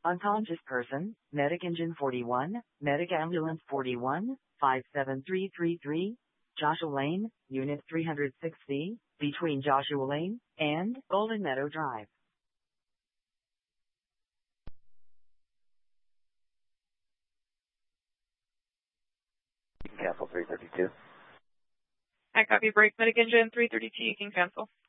Unconscious person, Medic Engine 41, Medic Ambulance 41, 57333, Joshua Lane, Unit 306C, between Joshua Lane and Golden Meadow Drive. You can cancel 332. I copy break. Medic Engine 332, you can cancel.